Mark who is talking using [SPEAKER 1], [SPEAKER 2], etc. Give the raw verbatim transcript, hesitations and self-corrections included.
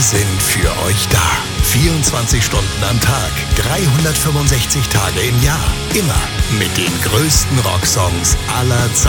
[SPEAKER 1] Wir sind für euch da. vierundzwanzig Stunden am Tag, dreihundertfünfundsechzig Tage im Jahr. Immer mit den größten Rocksongs aller Zeiten.